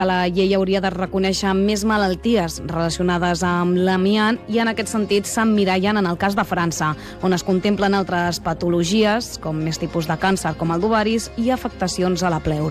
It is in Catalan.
La llei hauria de reconèixer més malalties relacionades amb l'amiant i en aquest sentit s'emmirallen en el cas de França, on es contemplen altres patologies, com més tipus de càncer com el d'ovaris i afectacions a la pleura.